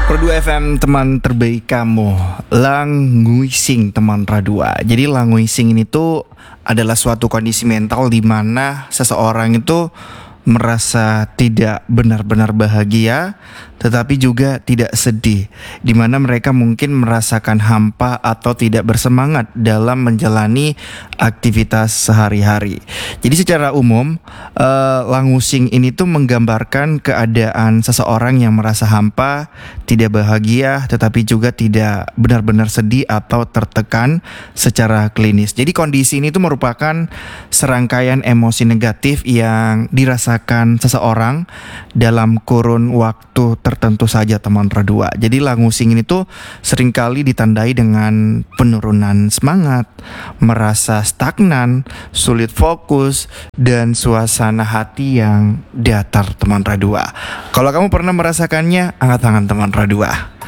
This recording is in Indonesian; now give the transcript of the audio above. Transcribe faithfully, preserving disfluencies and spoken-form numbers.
Perdua F M, teman terbaik kamu. Languishing, teman Radua. Jadi languishing ini tuh adalah suatu kondisi mental di mana seseorang itu merasa tidak benar-benar bahagia, tetapi juga tidak sedih, di mana mereka mungkin merasakan hampa atau tidak bersemangat dalam menjalani aktivitas sehari-hari. Jadi secara umum, uh, languishing ini tuh menggambarkan keadaan seseorang yang merasa hampa, tidak bahagia, tetapi juga tidak benar-benar sedih atau tertekan secara klinis. Jadi kondisi ini tuh merupakan serangkaian emosi negatif yang dirasakan seseorang dalam kurun waktu tertentu saja, teman Radua. Jadi languishing ini tuh seringkali ditandai dengan penurunan semangat, merasa stagnan, sulit fokus, dan suasana hati yang datar, teman Radua. Kalau kamu pernah merasakannya, angkat tangan, teman Radua.